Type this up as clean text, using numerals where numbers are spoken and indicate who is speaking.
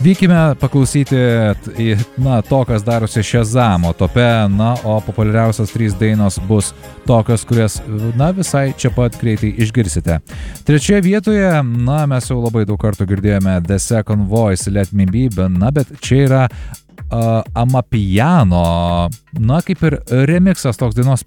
Speaker 1: Vykime paklausyti, to, kas darosi Shazamo tope, o populiariausios 3 dainos bus tokios, kurias, visai čia pat greitai išgirsite. Trečioje vietoje, mes jau labai daug kartų girdėjome The Second Voice, Let Me Be, bet čia yra Amapiano, kaip ir remixas toks dainos